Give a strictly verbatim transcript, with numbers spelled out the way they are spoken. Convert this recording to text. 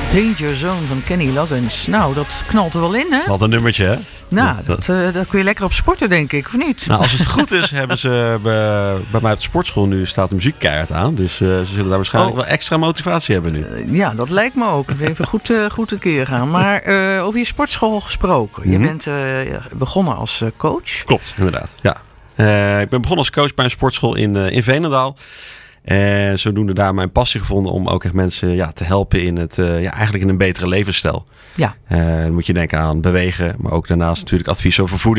Danger Zone van Kenny Loggins. Nou, dat knalt er wel in, hè? Wat een nummertje, hè? Nou, dat, uh, daar kun je lekker op sporten, denk ik, of niet? Nou, als het goed is, hebben ze bij, bij mij op de sportschool nu staat de muziek keihard aan. Dus uh, ze zullen daar waarschijnlijk oh. wel extra motivatie hebben nu. Uh, ja, dat lijkt me ook. Even goed, uh, goed een keer gaan. Maar uh, over je sportschool gesproken. Mm-hmm. Je bent uh, begonnen als uh, coach. Klopt, inderdaad. Ja. Uh, ik ben begonnen als coach bij een sportschool in, uh, in Veenendaal. En zodoende daar mijn passie gevonden om ook echt mensen ja, te helpen in het, uh, ja, eigenlijk in een betere levensstijl. Ja. Uh, dan moet je denken aan bewegen, maar ook daarnaast natuurlijk advies over voeding.